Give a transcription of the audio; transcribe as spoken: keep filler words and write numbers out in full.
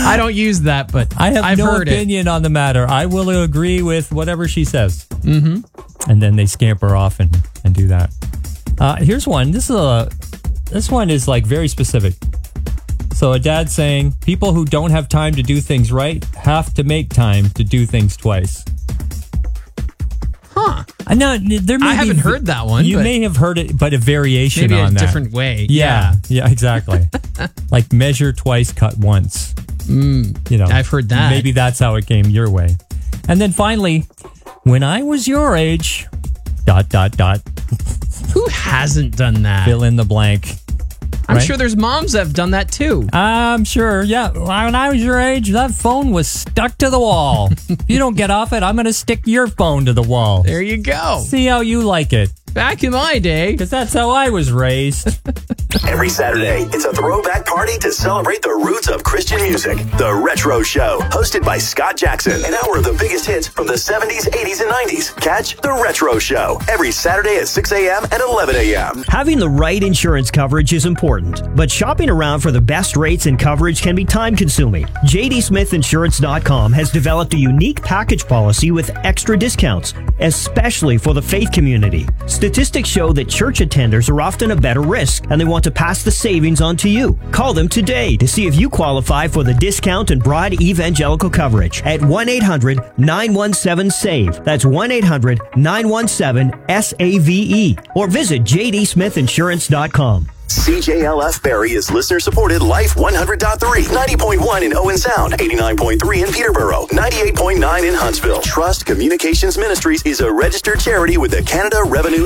I don't use that, but I have I've no heard opinion it. on the matter. I will agree with whatever she says. Mm-hmm. And then they scamper off and, and do that. Uh, here's one. This is a this one is like very specific. So a dad saying people who don't have time to do things right have to make time to do things twice. Huh. I know there may I be, haven't heard that one. You but may have heard it, but a variation maybe on a that. different way. Yeah, yeah, yeah exactly. Like measure twice, cut once. Mm, you know, I've heard that. Maybe that's how it came your way. And then finally, when I was your age, dot dot dot. Who hasn't done that? Fill in the blank. I'm right? sure there's moms that have done that too. I'm sure, yeah. When I was your age, that phone was stuck to the wall. If you don't get off it, I'm going to stick your phone to the wall. There you go. See how you like it. Back in my day. Because that's how I was raised. Every Saturday, it's a throwback party to celebrate the roots of Christian music. The Retro Show, hosted by Scott Jackson. An hour of the biggest hits from the seventies, eighties, and nineties. Catch The Retro Show every Saturday at six a.m. and eleven a.m. Having the right insurance coverage is important, but shopping around for the best rates and coverage can be time-consuming. J D Smith Insurance dot com has developed a unique package policy with extra discounts, especially for the faith community. Statistics show that church attenders are often a better risk, and they want to pass the savings on to you. Call them today to see if you qualify for the discount and broad evangelical coverage at one eight hundred nine one seven SAVE. That's one eight hundred nine one seven S A V E. Or visit J D Smith Insurance dot com. C J L F Barrie is listener-supported Life one hundred point three, ninety point one in Owen Sound, eighty-nine point three in Peterborough, ninety-eight point nine in Huntsville. Trust Communications Ministries is a registered charity with the Canada Revenue